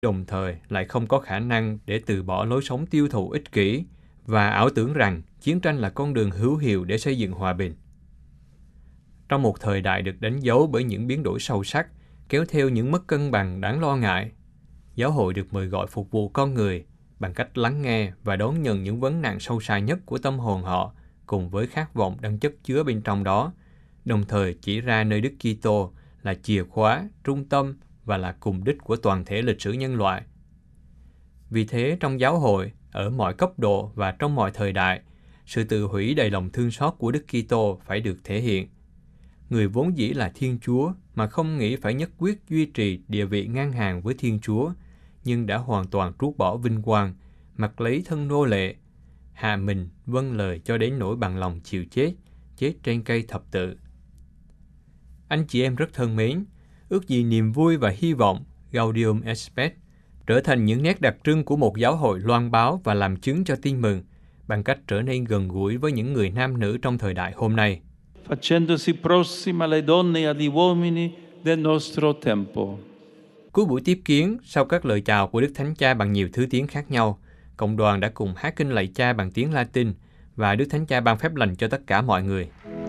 đồng thời lại không có khả năng để từ bỏ lối sống tiêu thụ ích kỷ và ảo tưởng rằng chiến tranh là con đường hữu hiệu để xây dựng hòa bình. Trong một thời đại được đánh dấu bởi những biến đổi sâu sắc, kéo theo những mất cân bằng đáng lo ngại, giáo hội được mời gọi phục vụ con người bằng cách lắng nghe và đón nhận những vấn nạn sâu xa nhất của tâm hồn họ cùng với khát vọng đang chất chứa bên trong đó, đồng thời chỉ ra nơi Đức Kitô là chìa khóa, trung tâm và là cùng đích của toàn thể lịch sử nhân loại. Vì thế, trong giáo hội, ở mọi cấp độ và trong mọi thời đại, sự tự hủy đầy lòng thương xót của Đức Kitô phải được thể hiện. Người vốn dĩ là Thiên Chúa mà không nghĩ phải nhất quyết duy trì địa vị ngang hàng với Thiên Chúa, nhưng đã hoàn toàn trút bỏ vinh quang, mặc lấy thân nô lệ, hạ mình vâng lời cho đến nỗi bằng lòng chịu chết, chết trên cây thập tự. Anh chị em rất thân mến, ước gì niềm vui và hy vọng Gaudium et Spes trở thành những nét đặc trưng của một giáo hội loan báo và làm chứng cho tin mừng bằng cách trở nên gần gũi với những người nam nữ trong thời đại hôm nay. Facendosi prossima alle donne e agli uomini del nostro tempo. Cuối buổi tiếp kiến, sau các lời chào của Đức Thánh Cha bằng nhiều thứ tiếng khác nhau, cộng đoàn đã cùng hát kinh lạy Cha bằng tiếng Latin và Đức Thánh Cha ban phép lành cho tất cả mọi người.